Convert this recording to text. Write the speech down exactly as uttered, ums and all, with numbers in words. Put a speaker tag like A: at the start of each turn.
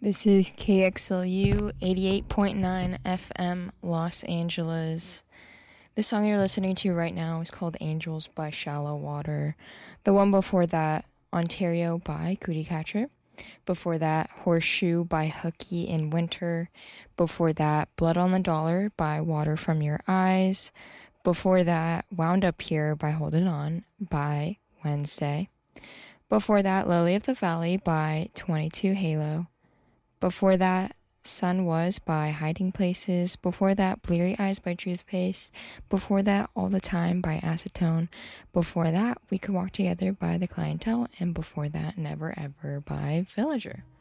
A: This is K X L U eighty-eight point nine F M Los Angeles. The song you're listening to right now is called Angels by Shallow Water. The one before that, Ontario by Cootie Catcher. Before that, Horseshoe by Hooky in Winter. Before that, Blood on the Dollar by Water from Your Eyes. Before that, Wound Up Here by Holding On by Wednesday. Before that, Lily of the Valley by twenty-two Halo. Before that, Sun Was by Hiding Places. Before that, Bleary Eyes by Toothpaste. Before that, All the Time by Acetone. Before that, We Could Walk Together by The Clientele. And before that, Never Ever by Villager.